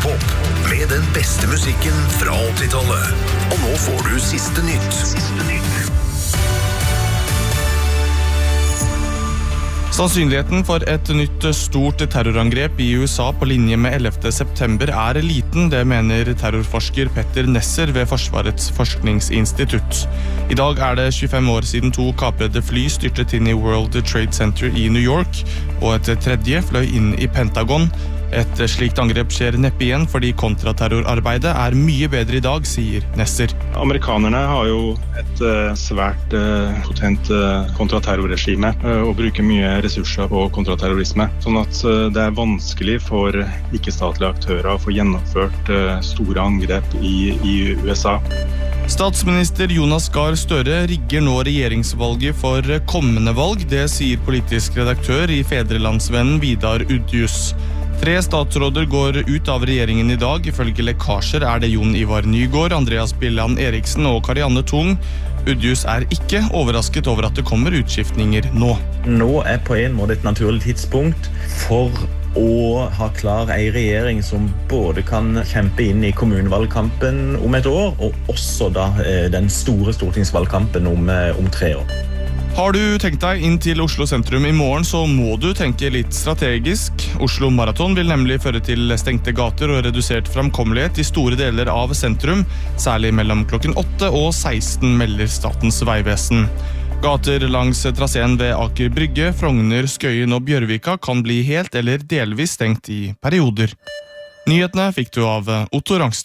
Hiphop, med den beste musikken fra 80-tallet. Og nå får du siste nytt. Sannsynligheten for et nytt stort terrorangrep i USA på linje med 11. september er liten, det mener terrorforsker Petter Nesser ved Forsvarets forskningsinstitutt. I dag er det 25 år siden 2 kaprede fly styrtet inn i World Trade Center i New York, og et tredje fløy inn i Pentagon. Et slikt angrep skjer neppe igjen fordi kontraterrorarbeidet er mye bedre i dag, sier Nesser. Amerikanerne har jo et svært potent kontraterrorregime og bruker mye ressurser på kontraterrorisme, sånn at det er vanskelig for ikke-statlige aktører å få gjennomført store angrep i USA. Statsminister Jonas Gahr Støre rigger nå regjeringsvalget for kommende valg, det sier politisk redaktør i Fedrelandsvennen Vidar Udjus. 3 statsråder går ut av regjeringen i dag. Ifølge lekkasjer er det Jon Ivar Nygård, Andreas Billand Eriksen og Karianne Tung. Udjus er ikke overrasket over at det kommer utskiftninger nå. Nå er på en måte et naturlig tidspunkt for å ha klar en regjering som både kan kjempe inn i kommunevalgkampen om et år, og også da den store stortingsvalgkampen om 3 år. Har du tenkt deg inn til Oslo sentrum i morgen, så må du tenke litt strategisk. Oslo Marathon vil nemlig føre til stengte gater og redusert framkommelighet i store deler av sentrum, særlig mellom klokken 8 og 16, melder Statens vegvesen. Gater langs traseen ved Aker Brygge, Frogner, Skøyen og Bjørvika kan bli helt eller delvis stengt i perioder. Nyhetene fikk du av Otto Rangstad.